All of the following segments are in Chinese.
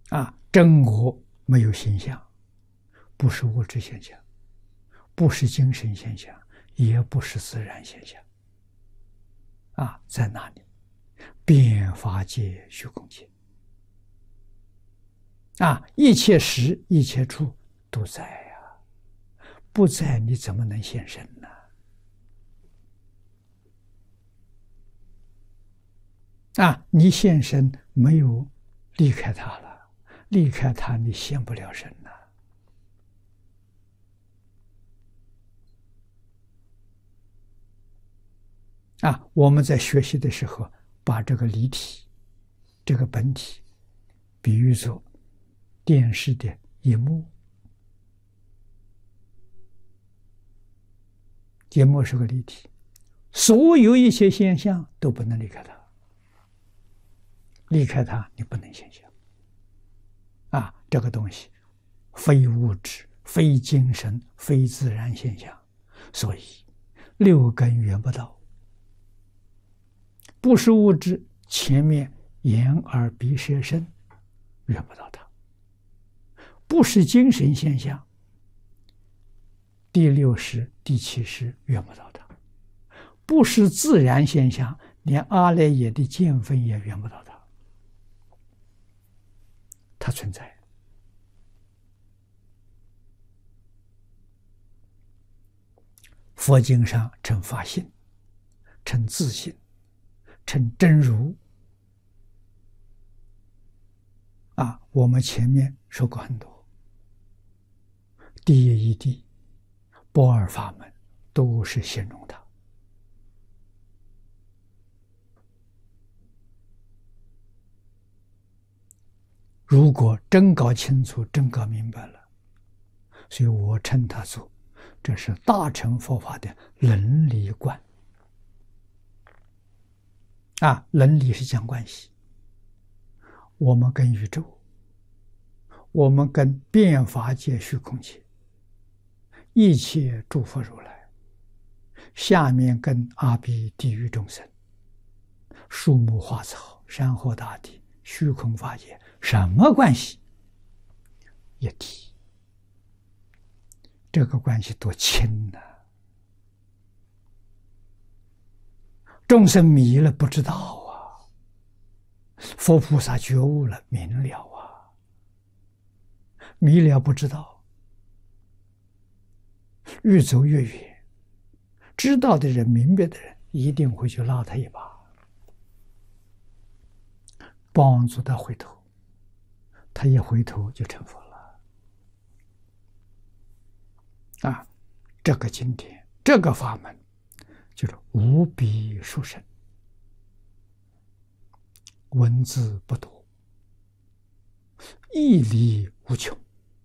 真我没有形象，不是物质现象，不是精神现象，也不是自然现象。在哪里？变法界、虚空界。一切时、一切处都在呀，不在你怎么能现身呢？你现身没有离开它了，离开它你现不了身了。我们在学习的时候，把这个离体、这个本体，比喻作电视的荧幕。荧幕是个立体，所有一些现象都不能离开它，离开它你不能现象。这个东西非物质、非精神、非自然现象，所以六根缘不到。不是物质，前面眼耳鼻舌身缘不到它；不是精神现象，第六识、第七识缘不到它；不是自然现象，连阿赖耶的见分也缘不到它。它存在。佛经上称法性，称自性，称真如。我们前面说过很多，第一义谛、般若法门都是形容它。如果真搞清楚、真搞明白了，所以我称它做这是大乘佛法的伦理观。伦理是讲关系，我们跟宇宙，我们跟变法界、虚空界，一切诸佛如来，下面跟阿鼻地狱众生，树木花草、山河大地、虚空法界，什么关系？一体。这个关系多亲呐！众生迷了不知道啊，佛菩萨觉悟了明了啊，迷了不知道，越走越远。知道的人、明白的人一定会去拉他一把，帮助他回头，他一回头就成佛了。这个经典，这个法门就是无比殊胜，文字不多，义理无穷。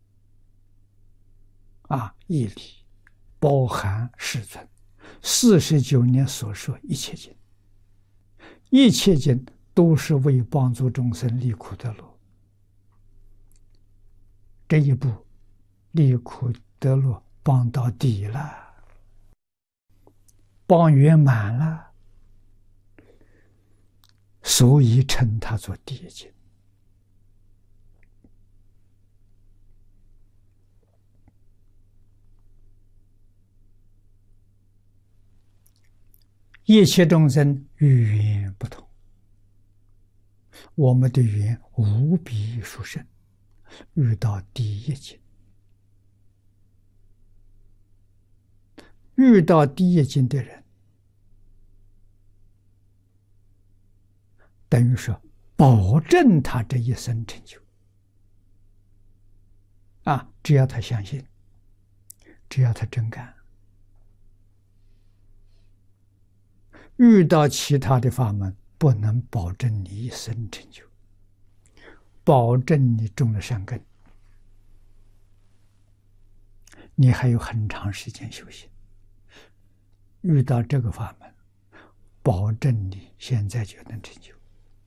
义理包含世尊49年所说一切经，一切经都是为帮助众生离苦得乐。这一步离苦得乐帮到底了，帮圆满了，所以称它做第一经。一切众生语言不同，我们的语言无比殊胜，遇到第一经。遇到第一经的人，等于说保证他这一生成就。只要他相信，只要他真干。遇到其他的法门，不能保证你一生成就，保证你种了善根，你还有很长时间修行。遇到这个法门，保证你现在就能成就，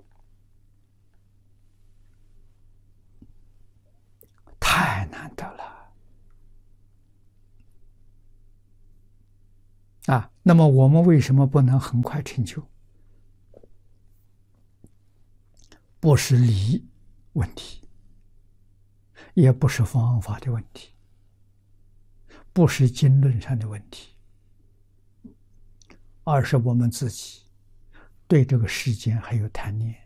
太难得了。那么我们为什么不能很快成就？不是理问题， 也不是方法的问题，不是经论上的问题，而是我们自己对这个世间还有贪念，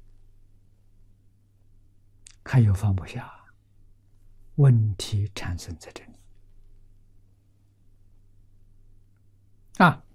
还有放不下，问题产生在这里啊。